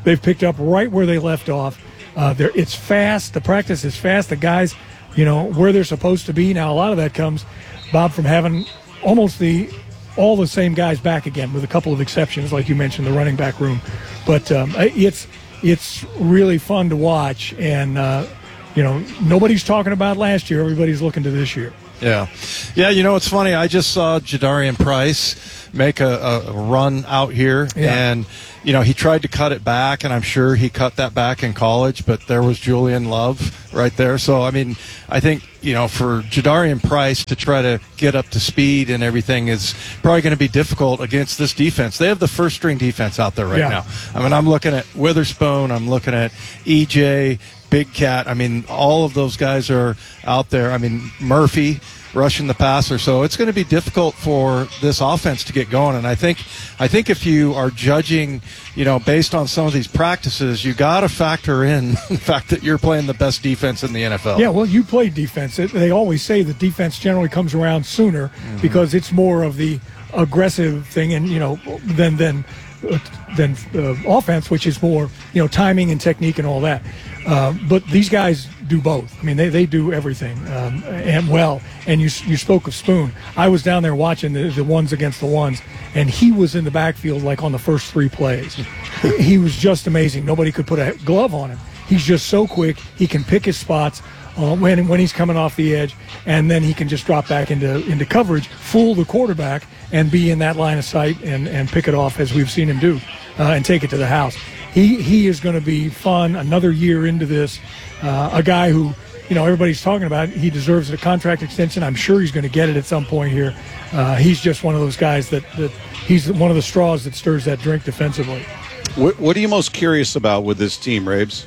they've picked up right where they left off. Uh, it's fast. The practice is fast. The guys, you know, where they're supposed to be. Now, a lot of that comes, Bob, from having almost the all the same guys back again, with a couple of exceptions, like you mentioned, the running back room. But um, it's it's really fun to watch, and uh, you know, nobody's talking about last year. Everybody's looking to this year. Yeah, yeah. You know, it's funny. I just saw Jadarian Price make a, a run out here, Yeah. and you know, he tried to cut it back, and I'm sure he cut that back in college, but there was Julian Love right there. So, I mean, I think, you know, for Jadarian Price to try to get up to speed and everything is probably going to be difficult against this defense. They have the first string defense out there right Yeah. now. I mean, I'm looking at Witherspoon, I'm looking at E J, Big Cat. I mean, all of those guys are out there. I mean, Murphy rushing the passer. So it's going to be difficult for this offense to get going. And I think, I think if you are judging, you know, based on some of these practices, you got to factor in the fact that you're playing the best defense in the N F L. Yeah, well, you played defense. It, they always say that defense generally comes around sooner Mm-hmm. because it's more of the aggressive thing, and you know, than than uh, than uh, offense, which is more, you know, timing and technique and all that. Uh, but these guys do both. I mean, they, they do everything um, and well. And you you spoke of Spoon. I was down there watching the, the ones against the ones, and he was in the backfield like on the first three plays. He was just amazing. Nobody could put a glove on him. He's just so quick. He can pick his spots uh, when when he's coming off the edge, and then he can just drop back into into coverage, fool the quarterback, and be in that line of sight and, and pick it off as we've seen him do, uh, and take it to the house. He he is going to be fun. Another year into this, uh, a guy who, you know, everybody's talking about. He deserves a contract extension. I'm sure he's going to get it at some point here. Uh, he's just one of those guys that, that he's one of the straws that stirs that drink defensively. What, what are you most curious about with this team, Rabes?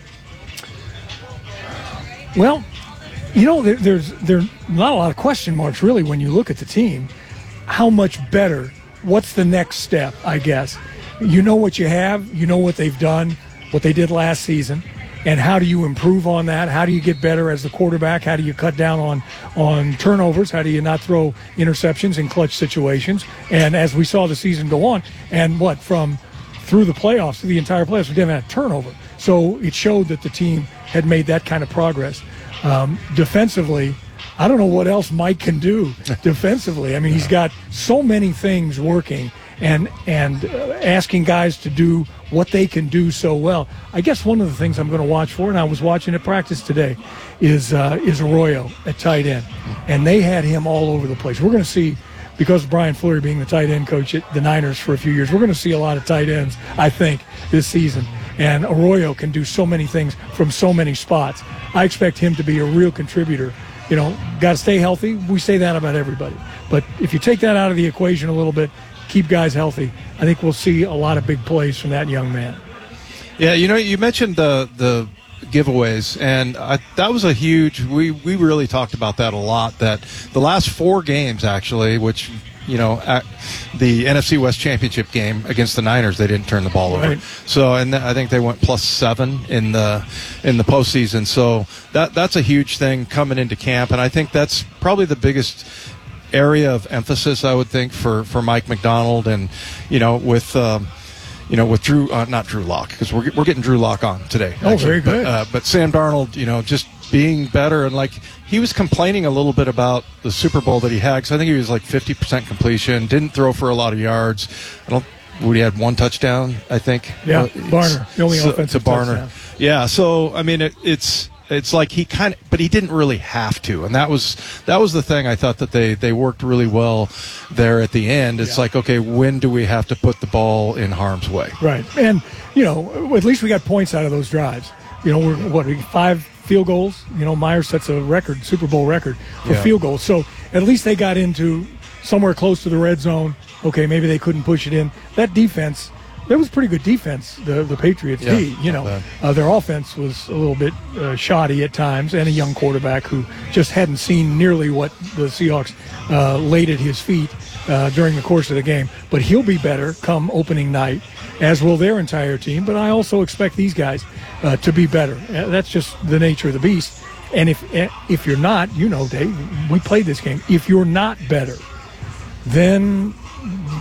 Well, you know, there, there's there's not a lot of question marks really when you look at the team. How much better? What's the next step? I guess. You know what you have, you know what they've done, what they did last season, and how do you improve on that? How do you get better as the quarterback? How do you cut down on, on turnovers? How do you not throw interceptions in clutch situations? And as we saw the season go on, and what, from through the playoffs, through the entire playoffs, we didn't have a turnover. So it showed that the team had made that kind of progress. Um, defensively, I don't know what else Mike can do defensively. I mean, he's got so many things working, and and uh, asking guys to do what they can do so well. I guess one of the things I'm going to watch for, and I was watching at practice today, is uh, is Arroyo at tight end. And they had him all over the place. We're going to see, because of Brian Fleury being the tight end coach at the Niners for a few years, we're going to see a lot of tight ends, I think, this season. And Arroyo can do so many things from so many spots. I expect him to be a real contributor. You know, got to stay healthy. We say that about everybody. But if you take that out of the equation a little bit, keep guys healthy, I think we'll see a lot of big plays from that young man. Yeah, you know, you mentioned the the giveaways, and I, that was a huge. We we really talked about that a lot. That the last four games, actually, which, you know, at the N F C West Championship game against the Niners, they didn't turn the ball over. Right. So, and I think they went plus seven in the in the postseason. So that that's a huge thing coming into camp, and I think that's probably the biggest area of emphasis, I would think, for, for Mike Macdonald, and you know, with um, you know, with Drew, uh, not Drew Lock, because we're we're getting Drew Lock on today. Oh, actually. very good. But, uh, but Sam Darnold, you know, just being better, and like he was complaining a little bit about the Super Bowl that he had, because I think he was like fifty percent completion, didn't throw for a lot of yards. I don't. Woody had one touchdown, I think. Yeah, uh, Barner, the only so, offensive to Barner. touchdown. Yeah, so I mean, it, it's. It's like he kind of, but he didn't really have to, and that was that was the thing. I thought that they, they worked really well there at the end. It's Yeah. like, okay, when do we have to put the ball in harm's way? Right. And, you know, at least we got points out of those drives. You know, we're, what, five field goals? You know, Myers sets a record, Super Bowl record for Yeah. field goals. So at least they got into somewhere close to the red zone. Okay, maybe they couldn't push it in. That defense, that was pretty good defense, the the Patriots Yeah, D. You not know, bad. uh, their offense was a little bit uh, shoddy at times, and a young quarterback who just hadn't seen nearly what the Seahawks uh, laid at his feet uh, during the course of the game. But he'll be better come opening night, as will their entire team. But I also expect these guys uh, to be better. Uh, that's just the nature of the beast. And if if you're not, you know, Dave, we played this game. If you're not better, then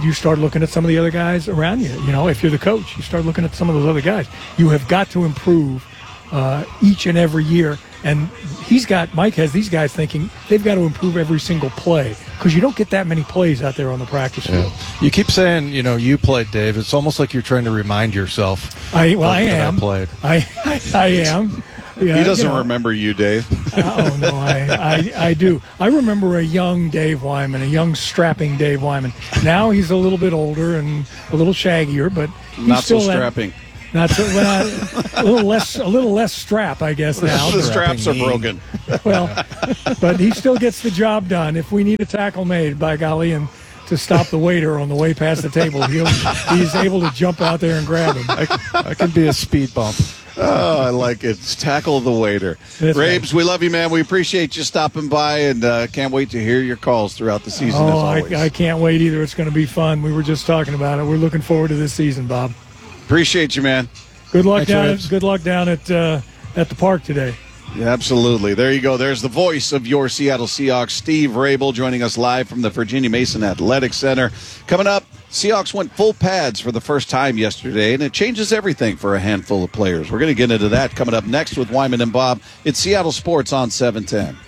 you start looking at some of the other guys around you. You know, if you're the coach, you start looking at some of those other guys. You have got to improve uh, each and every year. And he's got, Mike has these guys thinking they've got to improve every single play because you don't get that many plays out there on the practice field. Yeah. You keep saying, you know, you played, Dave. It's almost like you're trying to remind yourself. I Well, I that am. I played. I, I, I am. Yeah, he doesn't you know. remember you, Dave. Oh, no, I, I, I do. I remember a young Dave Wyman, a young strapping Dave Wyman. Now he's a little bit older and a little shaggier, but he's Not still so that, strapping. Not so, well, a little less, a little less strap, I guess. Now the straps are broken. Well, but he still gets the job done. If we need a tackle made, by golly, and to stop the waiter on the way past the table, he'll, he's able to jump out there and grab him. I, I can be a speed bump. Oh, I like it. Tackle the waiter. That's Rabes, we love you, man. We appreciate you stopping by, and uh, can't wait to hear your calls throughout the season. Oh, as always. I, I can't wait either. It's going to be fun. We were just talking about it. We're looking forward to this season, Bob. Appreciate you, man. Good luck Thanks, down. Rabes. At, good luck down at uh, at the park today. Yeah, absolutely. There you go. There's the voice of your Seattle Seahawks, Steve Rabel, joining us live from the Virginia Mason Athletic Center. Coming up, Seahawks went full pads for the first time yesterday, and it changes everything for a handful of players. We're going to get into that coming up next with Wyman and Bob. It's Seattle Sports on seven ten.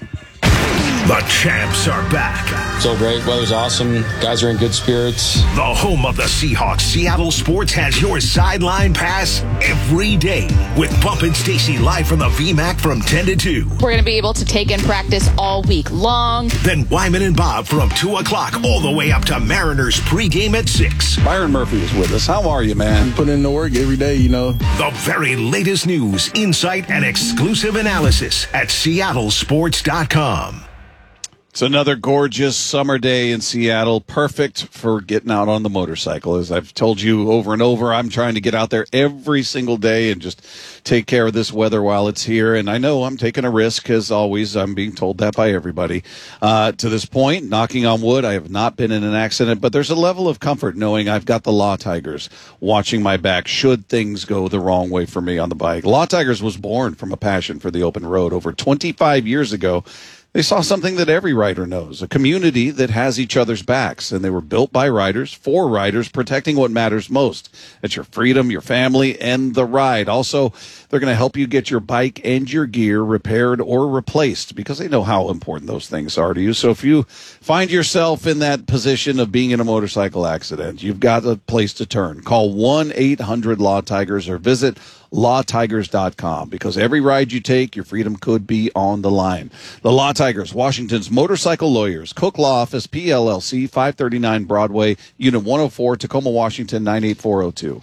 The champs are back. So great. Weather's awesome. Guys are in good spirits. The home of the Seahawks, Seattle Sports, has your sideline pass every day with Bump and Stacy live from the V MAC from ten to two. We're going to be able to take in practice all week long. Then Wyman and Bob from two o'clock all the way up to Mariners pregame at six. Byron Murphy is with us. How are you, man? Put in the work every day, you know. The very latest news, insight, and exclusive analysis at seattle sports dot com. It's another gorgeous summer day in Seattle, perfect for getting out on the motorcycle. As I've told you over and over, I'm trying to get out there every single day and just take care of this weather while it's here. And I know I'm taking a risk, as always. I'm being told that by everybody. Uh, to this point, knocking on wood, I have not been in an accident, but there's a level of comfort knowing I've got the Law Tigers watching my back should things go the wrong way for me on the bike. Law Tigers was born from a passion for the open road over twenty-five years ago. They saw something that every rider knows, a community that has each other's backs, and they were built by riders, for riders, protecting what matters most. It's your freedom, your family, and the ride. Also, they're going to help you get your bike and your gear repaired or replaced because they know how important those things are to you. So if you find yourself in that position of being in a motorcycle accident, you've got a place to turn. Call one eight hundred law tigers or visit law tigers dot com because every ride you take, your freedom could be on the line. The Law Tigers, Washington's motorcycle lawyers, Cook Law Office, P L L C, five thirty-nine Broadway, Unit one oh four, Tacoma, Washington, nine eight four oh two.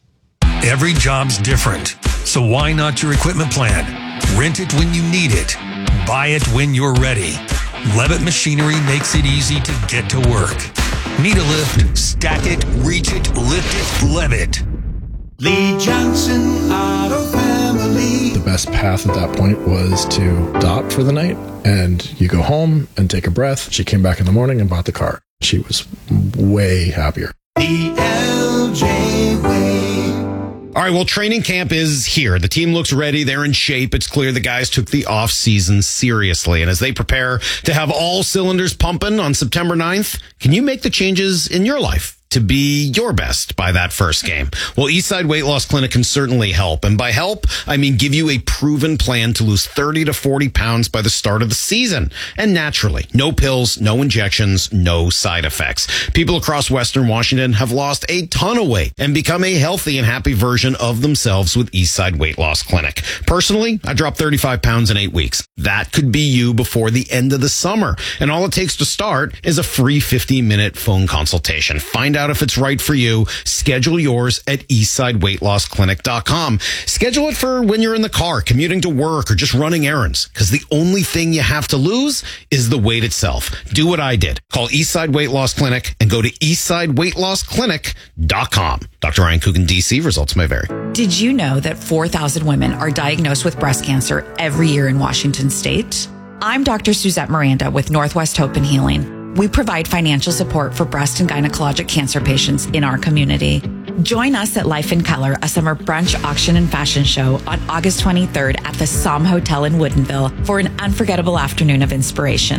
Every job's different, so why not your equipment plan? Rent it when you need it. Buy it when you're ready. Levitt Machinery makes it easy to get to work. Need a lift? Stack it, reach it, lift it, Levitt. Lee Johnson Auto Family. The best path at that point was to stop for the night, and you go home and take a breath. She came back in the morning and bought the car. She was way happier. The L J Way. All right, well, training camp is here. The team looks ready. They're in shape. It's clear the guys took the off season seriously. And as they prepare to have all cylinders pumping on September ninth, can you make the changes in your life to be your best by that first game? Well, Eastside Weight Loss Clinic can certainly help. And by help, I mean give you a proven plan to lose thirty to forty pounds by the start of the season. And naturally, no pills, no injections, no side effects. People across Western Washington have lost a ton of weight and become a healthy and happy version of themselves with Eastside Weight Loss Clinic. Personally, I dropped thirty-five pounds in eight weeks. That could be you before the end of the summer. And all it takes to start is a free fifteen minute phone consultation. Find out if it's right for you. Schedule yours at eastside weight loss clinic dot com. Schedule it for when you're in the car, commuting to work, or just running errands, because the only thing you have to lose is the weight itself. Do what I did. Call Eastside Weight Loss Clinic and go to eastside weight loss clinic dot com. Doctor Ryan Coogan, D C, results may vary. Did you know that four thousand women are diagnosed with breast cancer every year in Washington state? I'm Doctor Suzette Miranda with Northwest Hope and Healing. We provide financial support for breast and gynecologic cancer patients in our community. Join us at Life in Color, a summer brunch, auction, and fashion show on August twenty-third at the Som Hotel in Woodinville for an unforgettable afternoon of inspiration.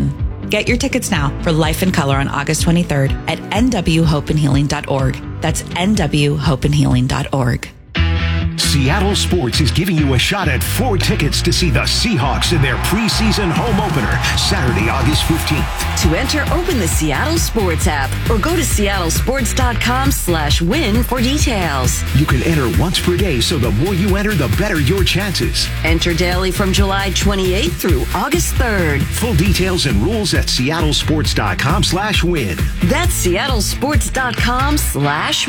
Get your tickets now for Life in Color on August twenty-third at n w hope and healing dot org. That's n w hope and healing dot org. Seattle Sports is giving you a shot at four tickets to see the Seahawks in their preseason home opener, Saturday, August fifteenth. To enter, open the Seattle Sports app or go to seattle sports dot com slash win for details. You can enter once per day, so the more you enter, the better your chances. Enter daily from July twenty-eighth through August third. Full details and rules at seattle sports dot com slash win. That's seattle sports dot com slash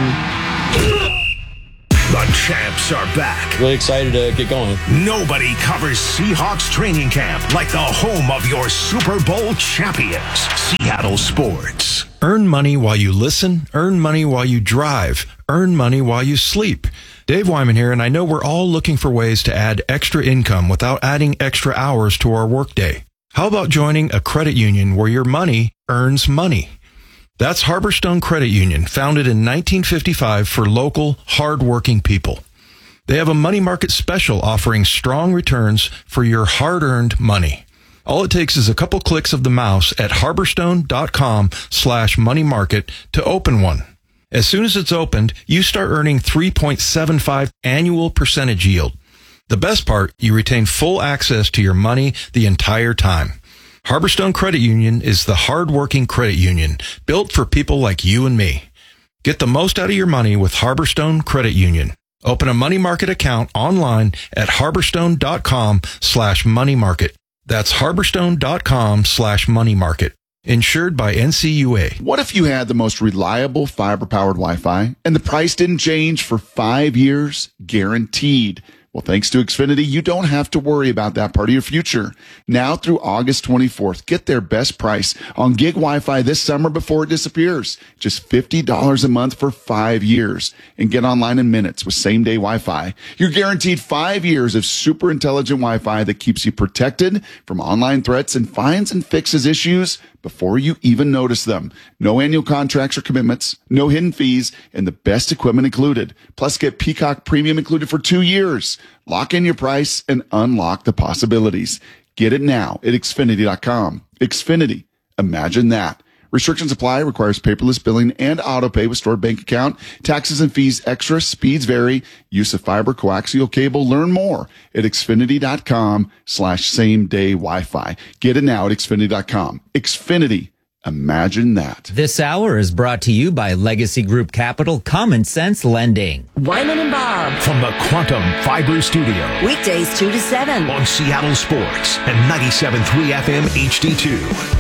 win. The champs are back. Really excited to get going. Nobody covers Seahawks training camp like the home of your Super Bowl champions, Seattle Sports. Earn money while you listen, earn money while you drive, earn money while you sleep. Dave Wyman here, and I know we're all looking for ways to add extra income without adding extra hours to our workday. How about joining a credit union where your money earns money? That's Harborstone Credit Union, founded in nineteen fifty-five for local, hard-working people. They have a money market special offering strong returns for your hard-earned money. All it takes is a couple clicks of the mouse at harborstone dot com slash money market to open one. As soon as it's opened, you start earning three point seven five annual percentage yield. The best part, you retain full access to your money the entire time. Harborstone Credit Union is the hard-working credit union built for people like you and me. Get the most out of your money with Harborstone Credit Union. Open a money market account online at harborstone dot com slash money market. That's harborstone dot com slash money market. Insured by N C U A. What if you had the most reliable fiber-powered Wi-Fi and the price didn't change for five years? Guaranteed. Well, thanks to Xfinity, you don't have to worry about that part of your future. Now through August twenty-fourth, get their best price on gig Wi-Fi this summer before it disappears. Just fifty dollars a month for five years. And get online in minutes with same-day Wi-Fi. You're guaranteed five years of super intelligent Wi-Fi that keeps you protected from online threats and finds and fixes issues before you even notice them. No annual contracts or commitments, no hidden fees, and the best equipment included. Plus, get Peacock Premium included for two years. Lock in your price and unlock the possibilities. Get it now at Xfinity dot com. Xfinity. Imagine that. Restrictions apply. Requires paperless billing and auto pay with stored bank account. Taxes and fees extra. Speeds vary. Use of fiber, coaxial cable. Learn more at Xfinity dot com slash same day Wi-Fi. Get it now at Xfinity dot com. Xfinity. Imagine that. This hour is brought to you by Legacy Group Capital Common Sense Lending. Wyman and Bob. From the Quantum Fiber Studio. Weekdays two to seven. On Seattle Sports and ninety-seven point three F M H D two.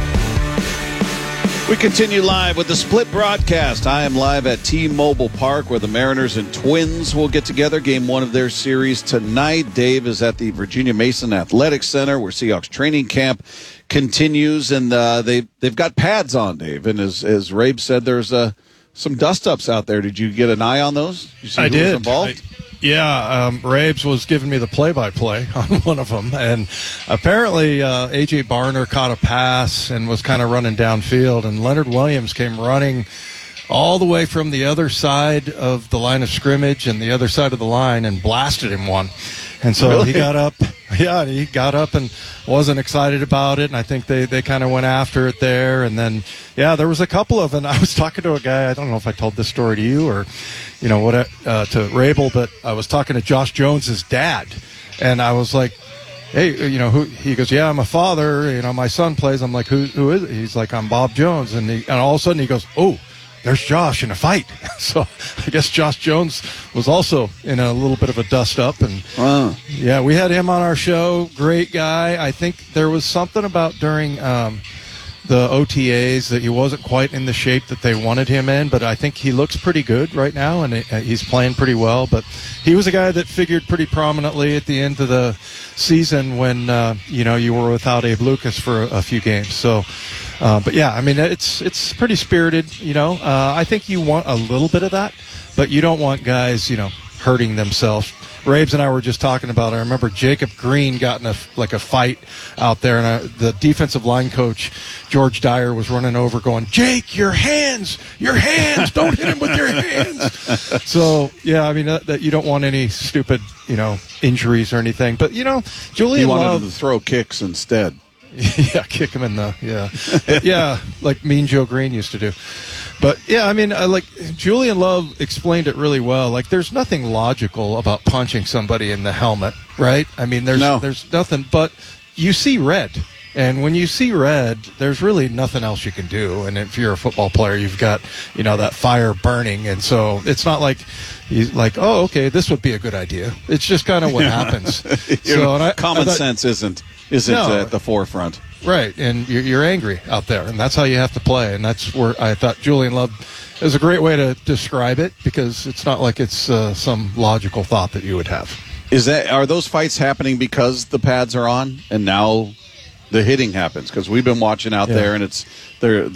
We continue live with the split broadcast. I am live at T-Mobile Park where the Mariners and Twins will get together. Game one of their series tonight. Dave is at the Virginia Mason Athletic Center where Seahawks training camp continues. And uh, they, they've got pads on, Dave. And as, as Rabe said, there's uh, some dust-ups out there. Did you get an eye on those? Did you see I who did. was involved? I- Yeah, um, Rabes was giving me the play-by-play on one of them, and apparently uh, A J Barner caught a pass and was kind of running downfield, and Leonard Williams came running all the way from the other side of the line of scrimmage and the other side of the line and blasted him one. And so Really? he got up, yeah, he got up and wasn't excited about it, and I think they, they kind of went after it there. And then, yeah, there was a couple of, and I was talking to a guy, I don't know if I told this story to you or, you know, what uh, to Rabel, but I was talking to Josh Jones's dad, and I was like, hey, you know, who? He goes, yeah, I'm a father, you know, my son plays. I'm like, who? Who is it? He's like, I'm Bob Jones. And, he, and all of a sudden he goes, oh, there's Josh in a fight. So I guess Josh Jones was also in a little bit of a dust up. And wow. yeah, we had him on our show. Great guy. I think there was something about during um, the O T As that he wasn't quite in the shape that they wanted him in, but I think he looks pretty good right now, and he's playing pretty well. But he was a guy that figured pretty prominently at the end of the season when, uh, you know, you were without Abe Lucas for a, a few games. So, Uh, but yeah, I mean, it's it's pretty spirited, you know. Uh, I think you want a little bit of that, but you don't want guys, you know, hurting themselves. Rabes and I were just talking about it. I remember Jacob Green got in a, like a fight out there, and I, the defensive line coach, George Dyer, was running over going, Jake, your hands, your hands, don't hit him with your hands. So, yeah, I mean, that, that you don't want any stupid, you know, injuries or anything. But, you know, Julian He wanted Love, him to throw kicks instead. Yeah, kick him in the yeah, but yeah, like Mean Joe Green used to do. But yeah, I mean, I like Julian Love explained it really well. Like, there's nothing logical about punching somebody in the helmet, right? I mean, there's no. there's nothing, but you see red. And when you see red, there's really nothing else you can do. And if you're a football player, you've got, you know, that fire burning. And so it's not like, he's like, oh, okay, this would be a good idea. It's just kind of what happens. So, and I, Common I thought, sense isn't isn't No. at the forefront. Right, and you're, you're angry out there, and that's how you have to play. And that's where I thought Julian Love is a great way to describe it, because it's not like it's uh, some logical thought that you would have. Is that are those fights happening because the pads are on, and now the hitting happens? Because we've been watching out Yeah. there, and it's they're